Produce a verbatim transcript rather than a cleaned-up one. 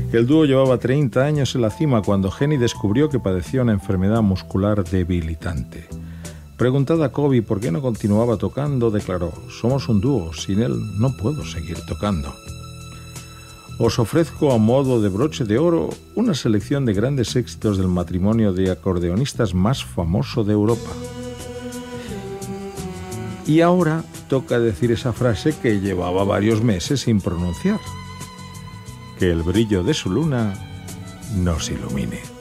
El dúo llevaba treinta años en la cima cuando Henny descubrió que padecía una enfermedad muscular debilitante. Preguntada a Kobe por qué no continuaba tocando, declaró: «Somos un dúo, sin él no puedo seguir tocando». Os ofrezco a modo de broche de oro una selección de grandes éxitos del matrimonio de acordeonistas más famoso de Europa. Y ahora toca decir esa frase que llevaba varios meses sin pronunciar: que el brillo de su luna nos ilumine.